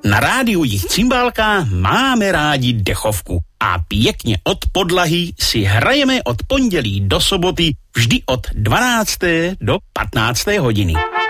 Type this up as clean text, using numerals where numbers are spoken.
Na rádiu Jich Cymbálka máme rádi dechovku a pěkně od podlahy si hrajeme od pondělí do soboty vždy od 12. do 15. hodiny.